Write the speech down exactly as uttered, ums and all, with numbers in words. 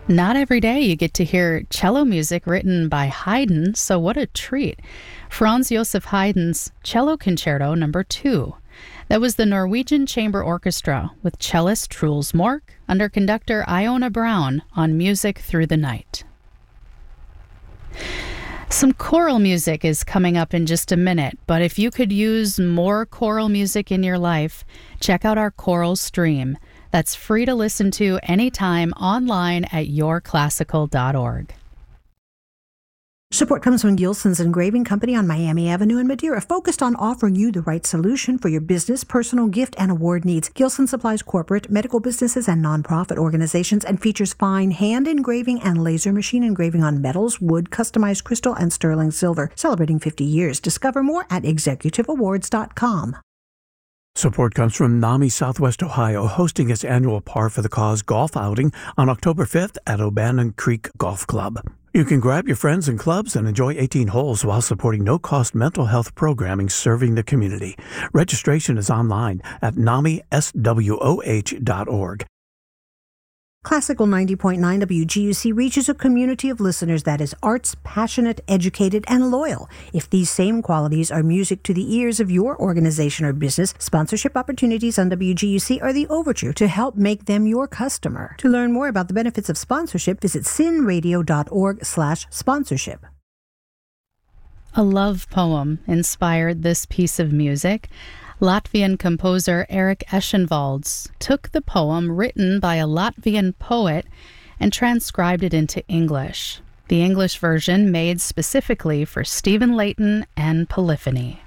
Not every day you get to hear cello music written by Haydn, so what a treat. Franz Josef Haydn's Cello Concerto Number two. That was the Norwegian Chamber Orchestra with cellist Truls Mork under conductor Iona Brown on Music Through the Night. Some choral music is coming up in just a minute, but if you could use more choral music in your life, check out our choral stream. That's free to listen to anytime online at your classical dot org. Support comes from Gilson's Engraving Company on Miami Avenue in Madeira, focused on offering you the right solution for your business, personal, gift, and award needs. Gilson supplies corporate, medical businesses, and nonprofit organizations and features fine hand engraving and laser machine engraving on metals, wood, customized crystal, and sterling silver. Celebrating fifty years. Discover more at executive awards dot com. Support comes from NAMI Southwest Ohio, hosting its annual Par for the Cause golf outing on October fifth at O'Bannon Creek Golf Club. You can grab your friends and clubs and enjoy eighteen holes while supporting no-cost mental health programming serving the community. Registration is online at nami s w o h dot org. Classical ninety point nine W G U C reaches a community of listeners that is arts, passionate, educated, and loyal. If these same qualities are music to the ears of your organization or business, sponsorship opportunities on W G U C are the overture to help make them your customer. To learn more about the benefits of sponsorship, visit sinradio dot org slash sponsorship. A love poem inspired this piece of music. Latvian composer Erik Eschenvalds took the poem written by a Latvian poet and transcribed it into English. The English version made specifically for Stephen Layton and Polyphony.